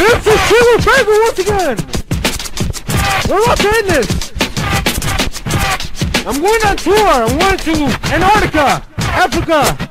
It's a Sugar Bagel once again! We're up in this! I'm going on tour! I'm going to Antarctica, Africa,